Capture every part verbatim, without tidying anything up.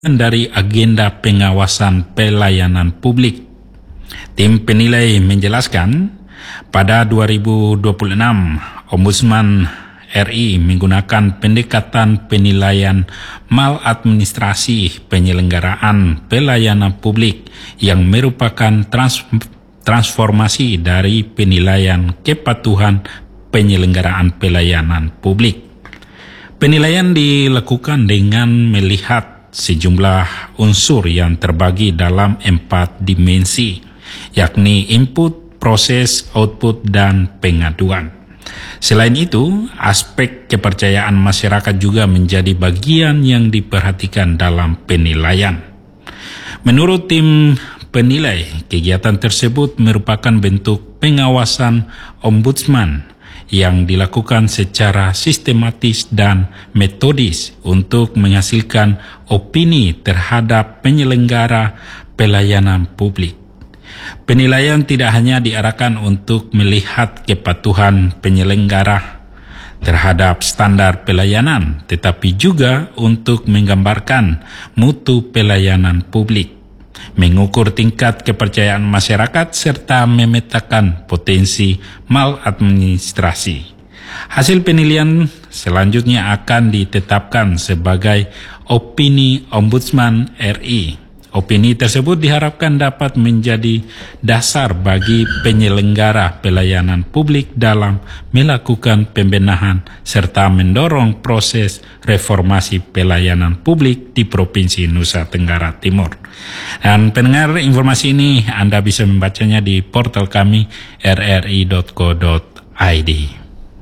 dari agenda pengawasan pelayanan publik. Tim penilai menjelaskan, pada dua ribu dua puluh enam, Ombudsman R I menggunakan pendekatan penilaian maladministrasi penyelenggaraan pelayanan publik yang merupakan trans transformasi dari penilaian kepatuhan penyelenggaraan pelayanan publik. Penilaian dilakukan dengan melihat sejumlah unsur yang terbagi dalam empat dimensi, yakni input, proses, output, dan pengaduan. Selain itu, aspek kepercayaan masyarakat juga menjadi bagian yang diperhatikan dalam penilaian. Menurut tim penilai, kegiatan tersebut merupakan bentuk pengawasan ombudsman yang dilakukan secara sistematis dan metodis untuk menghasilkan opini terhadap penyelenggara pelayanan publik. Penilaian tidak hanya diarahkan untuk melihat kepatuhan penyelenggara terhadap standar pelayanan, tetapi juga untuk menggambarkan mutu pelayanan publik, mengukur tingkat kepercayaan masyarakat, serta memetakan potensi maladministrasi. Hasil penilaian selanjutnya akan ditetapkan sebagai opini Ombudsman R I. Opini tersebut diharapkan dapat menjadi dasar bagi penyelenggara pelayanan publik dalam melakukan pembenahan serta mendorong proses reformasi pelayanan publik di Provinsi Nusa Tenggara Timur. Dan pendengar, informasi ini Anda bisa membacanya di portal kami r r i dot co dot i d.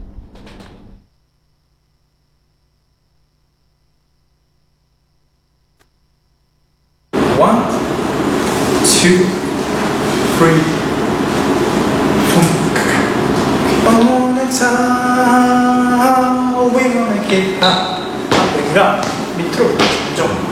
One, two, three, funk. All the time we gonna get up. 앞에가 밑으로 좀